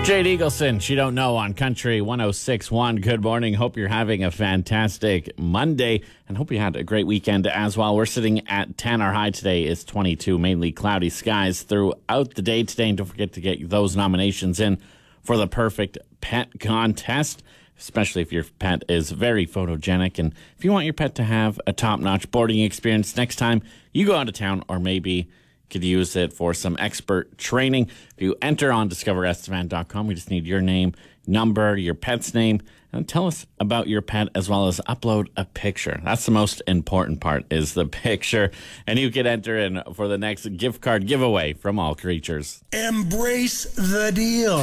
Jade Eagleson, She Don't Know on Country 106.1. Good morning. Hope you're having a fantastic Monday and hope you had a great weekend as well. We're sitting at 10. Our high today is 22, mainly cloudy skies throughout the day today. And don't forget to get those nominations in for the Perfect Pet Contest, especially if your pet is very photogenic. And if you want your pet to have a top-notch boarding experience next time you go out of town, or maybe could use it for some expert training. If you enter on discoverestevan.com, we just need your name, number, your pet's name, and tell us about your pet, as well as upload a picture. That's the most important part, is the picture. And you can enter in for the next gift card giveaway from All Creatures. Embrace the deal.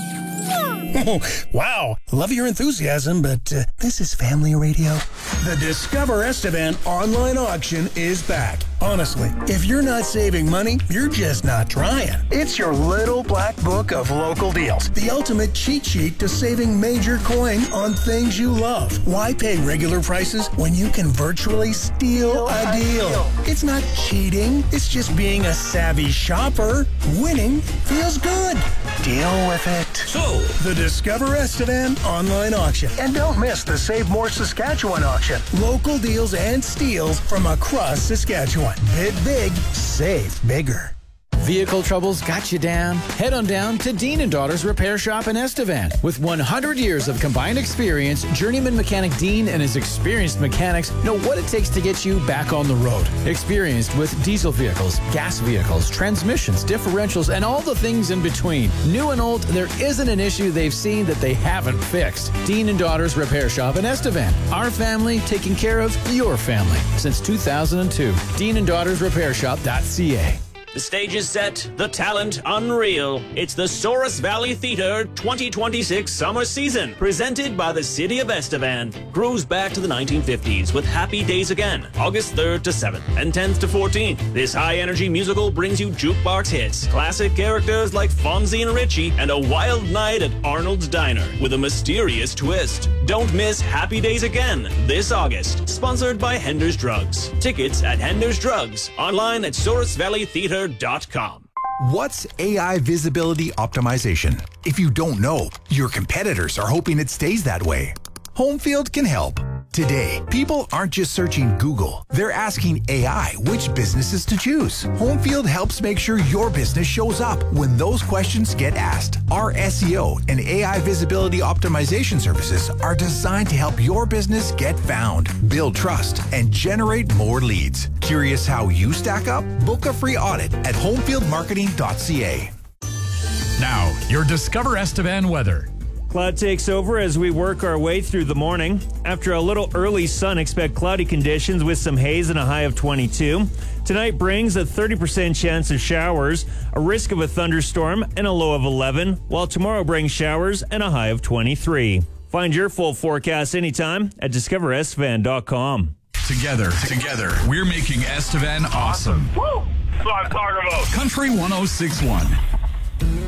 Oh, wow. Love your enthusiasm, but this is family radio. The Discover Estevan online auction is back. Honestly, if you're not saving money, you're just not trying. It's your little black book of local deals. The ultimate cheat sheet to saving major coin on things you love. Why pay regular prices when you can virtually steal a deal? It's not cheating. It's just being a savvy shopper. Winning feels good. Deal with it. So, the Discover Estevan online auction. And don't miss the Save More Saskatchewan auction. Local deals and steals from across Saskatchewan. Bid big, save bigger. Vehicle troubles got you down? Head on down to Dean & Daughters Repair Shop in Estevan. With 100 years of combined experience, journeyman mechanic Dean and his experienced mechanics know what it takes to get you back on the road. Experienced with diesel vehicles, gas vehicles, transmissions, differentials, and all the things in between. New and old, there isn't an issue they've seen that they haven't fixed. Dean & Daughters Repair Shop in Estevan. Our family taking care of your family since 2002. DeanandDaughtersRepairShop.ca. The stage is set, the talent unreal. It's the Souris Valley Theatre 2026 summer season, presented by the City of Estevan. Grows back to the 1950s with Happy Days Again, August 3rd to 7th and 10th to 14th. This high-energy musical brings you jukebox hits, classic characters like Fonzie and Richie, and a wild night at Arnold's Diner with a mysterious twist. Don't miss Happy Days Again this August, sponsored by Henders Drugs. Tickets at Henders Drugs, online at SourisValleyTheatre.com. What's AI visibility optimization? If you don't know, your competitors are hoping it stays that way. Homefield can help. Today, people aren't just searching Google. They're asking AI which businesses to choose. Homefield helps make sure your business shows up when those questions get asked. Our SEO and AI visibility optimization services are designed to help your business get found, build trust, and generate more leads. Curious how you stack up? Book a free audit at homefieldmarketing.ca. Now, your Discover Estevan weather. Cloud takes over as we work our way through the morning. After a little early sun, expect cloudy conditions with some haze and a high of 22. Tonight brings a 30% chance of showers, a risk of a thunderstorm, and a low of 11, while tomorrow brings showers and a high of 23. Find your full forecast anytime at discoverestevan.com. Together, we're making Estevan awesome. Woo! That's what I'm talking about. Country 106.1.